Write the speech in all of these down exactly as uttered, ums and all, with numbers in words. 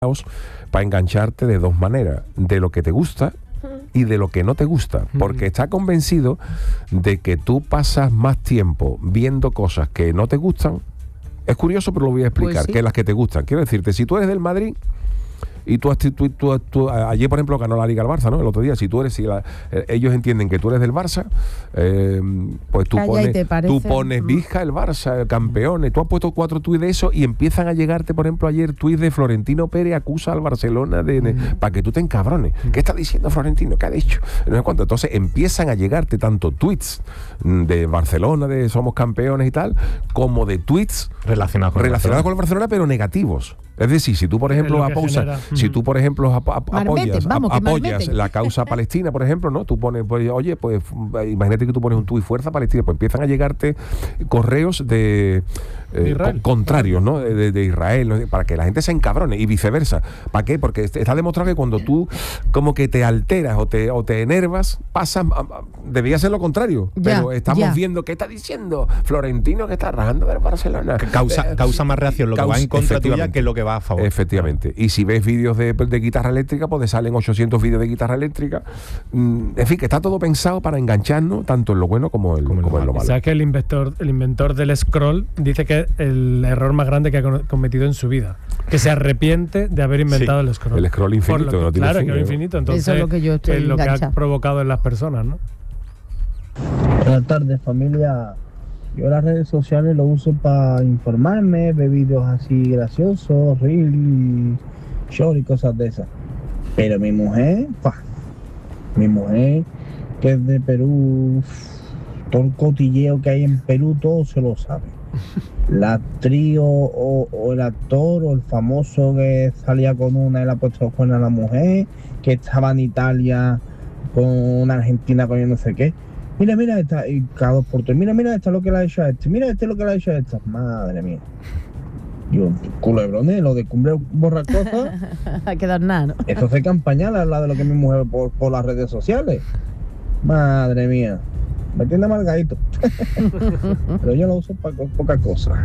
para engancharte de dos maneras, de lo que te gusta y de lo que no te gusta, porque está convencido de que tú pasas más tiempo viendo cosas que no te gustan. Es curioso, pero lo voy a explicar, pues sí. Que las que te gustan. Quiero decirte, si tú eres del Madrid y tú, tú, tú, tú ayer, por ejemplo, ganó la Liga el Barça, ¿no? El otro día, si tú eres, si la, eh, ellos entienden que tú eres del Barça, eh, pues tú Calla, pones, tú pones Vizca, el Barça, campeones. Tú has puesto cuatro tuits de eso y empiezan a llegarte, por ejemplo, ayer tuits de Florentino Pérez acusa al Barcelona de, de mm. para que tú te encabrones. Mm. ¿Qué está diciendo Florentino? ¿Qué ha dicho? No sé cuánto. Entonces empiezan a llegarte tanto tweets de Barcelona, de somos campeones y tal, como de tweets relacionados con, relacionados con el Barcelona, pero negativos. Es decir, si tú, por ejemplo, apoyas, si tú, por ejemplo, ap ap apoyas, vamos, ap apoyas la causa palestina, por ejemplo, ¿no? Tú pones, pues, oye, pues, imagínate que tú pones un tuit Fuerza Palestina, pues empiezan a llegarte correos de eh, con, contrarios, ¿no? De, de Israel, ¿no? Para que la gente se encabrone y viceversa. ¿Para qué? Porque está demostrado que cuando tú como que te alteras o te, o te enervas, pasas, debería ser lo contrario. Ya, pero estamos ya. viendo, ¿qué está diciendo Florentino que está rajando del Barcelona? Que causa, eh, causa más reacción lo causa, que va en contra tuya que lo que va a favor. Efectivamente. Y si ves vídeos de, de guitarra eléctrica, pues te salen ochocientos vídeos de guitarra eléctrica. Mm, en fin, que está todo pensado para engancharnos, tanto en lo bueno como en, como como en lo malo. ¿Sabes que el inventor, el inventor del scroll dice que es el error más grande que ha cometido en su vida? Que se arrepiente de haber inventado sí, el scroll. El scroll infinito. Que, no tiene claro, fin, que es infinito. Entonces, eso es lo que yo estoy es lo engancha. que ha provocado en las personas, ¿no? Buenas tardes, familia. Yo las redes sociales lo uso para informarme, ver vídeos así graciosos, reels, short y cosas de esas. Pero mi mujer, pa, mi mujer, que es de Perú, todo el cotilleo que hay en Perú, todo se lo sabe. La actriz o, o, o el actor o el famoso que salía con una y le ha puesto los cuernos a la mujer, que estaba en Italia con una argentina con yo no sé qué. Mira, mira esta, y cada dos por tres, mira, mira esta lo que le ha hecho a este, mira este lo que le ha hecho a esta, madre mía. Yo, culebrones, lo de cumbre borracosa. A quedar nada, ¿no? Eso se campañala al lado de lo que mi mujer por, por las redes sociales. Madre mía, me tiene amargadito. Pero yo lo uso para poca cosa.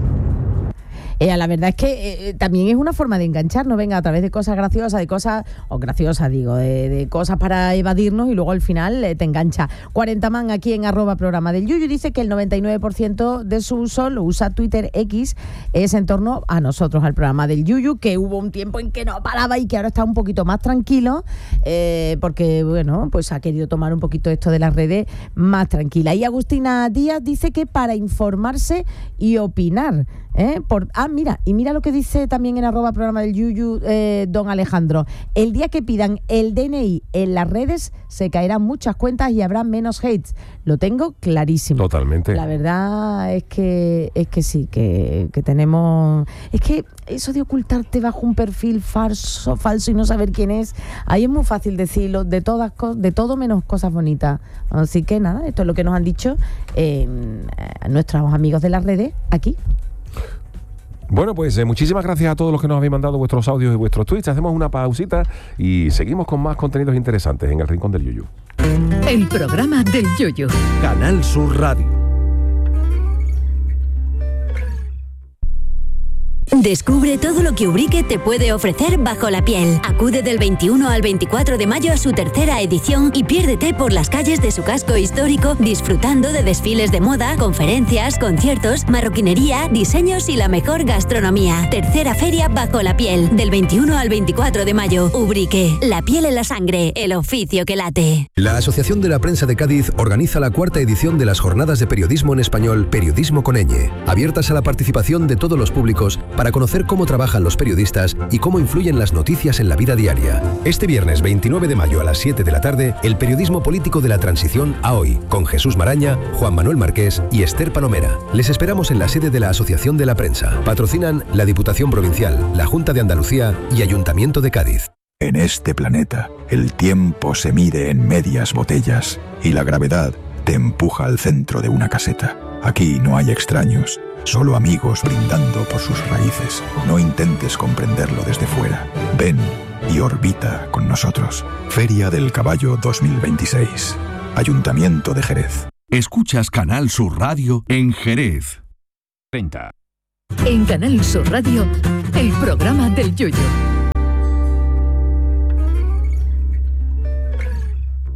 Eh, la verdad es que eh, también es una forma de engancharnos, venga, a través de cosas graciosas, de cosas, o graciosas digo, de, de cosas para evadirnos y luego al final eh, te engancha. cuarenta man aquí en arroba programa del Yuyu dice que el noventa y nueve por ciento de su uso lo usa Twitter X, es en torno a nosotros, al programa del Yuyu, que hubo un tiempo en que no paraba y que ahora está un poquito más tranquilo, eh, porque, bueno, pues ha querido tomar un poquito esto de las redes más tranquila. Y Agustina Díaz dice que para informarse y opinar, ¿eh? Por, ah, mira, y mira lo que dice también en arroba programa del Yuyu eh, don Alejandro. El día que pidan el D N I en las redes se caerán muchas cuentas y habrá menos hates. Lo tengo clarísimo. Totalmente. La verdad es que es que sí, que, que tenemos... Es que eso de ocultarte bajo un perfil falso, falso y no saber quién es, ahí es muy fácil decirlo, de todas de todo menos cosas bonitas. Así que nada, esto es lo que nos han dicho eh, nuestros amigos de las redes aquí. Bueno, pues eh, muchísimas gracias a todos los que nos habéis mandado vuestros audios y vuestros tweets. Hacemos una pausita y seguimos con más contenidos interesantes en el Rincón del Yuyu. El programa del Yuyu. Canal Sur Radio. Descubre todo lo que Ubrique te puede ofrecer bajo la piel. Acude del veintiuno al veinticuatro de mayo a su tercera edición y piérdete por las calles de su casco histórico disfrutando de desfiles de moda, conferencias, conciertos, marroquinería, diseños y la mejor gastronomía. Tercera feria bajo la piel, del veintiuno al veinticuatro de mayo. Ubrique, la piel en la sangre, el oficio que late. La Asociación de la Prensa de Cádiz organiza la cuarta edición de las Jornadas de Periodismo en Español, Periodismo con ñ, abiertas a la participación de todos los públicos para conocer cómo trabajan los periodistas y cómo influyen las noticias en la vida diaria. Este viernes veintinueve de mayo a las siete de la tarde, el periodismo político de la transición a hoy, con Jesús Maraña, Juan Manuel Marqués y Esther Palomera. Les esperamos en la sede de la Asociación de la Prensa. Patrocinan la Diputación Provincial, la Junta de Andalucía y Ayuntamiento de Cádiz. En este planeta, el tiempo se mide en medias botellas y la gravedad te empuja al centro de una caseta. Aquí no hay extraños, solo amigos brindando por sus raíces. No intentes comprenderlo desde fuera. Ven y orbita con nosotros. Feria del Caballo dos mil veintiséis. Ayuntamiento de Jerez. Escuchas Canal Sur Radio en Jerez. En Canal Sur Radio, el programa del Yuyu.